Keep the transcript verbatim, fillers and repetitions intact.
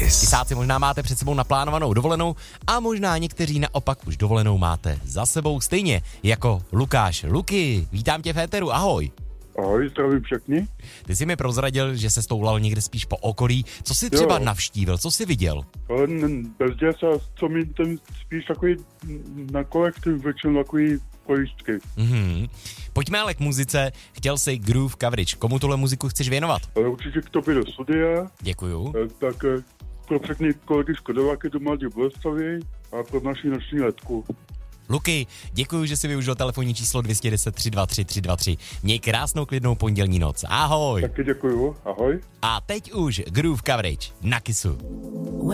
Kiss. Kysáci, možná máte před sebou naplánovanou dovolenou a možná někteří naopak už dovolenou máte za sebou stejně jako Lukáš. Luky, vítám tě v éteru, ahoj. Ahoj, zdravím všechny. Ty jsi mi prozradil, že se stoulal někde spíš po okolí. Co jsi třeba Jo. navštívil, co jsi viděl? Ale bez děsa, co mi ten spíš takový na kolektiv většinou takový pojistky. Mhm. Pojďme ale k muzice. Chtěl jsi Groove Coverage. Komu tuhle muziku chceš věnovat? Ale určitě k tobě do studia, Děkuju. eh, tak eh, pro všechny kolegy Škodováky do Mladí Boleslavi a pro naši noční letku. Luky, děkuji, že jsi využil telefonní číslo dvě jedna nula tři dva tři tři dva tři. Měj krásnou klidnou pondělní noc. Ahoj. Taky děkuju, ahoj. A teď už Groove Coverage na Kissu.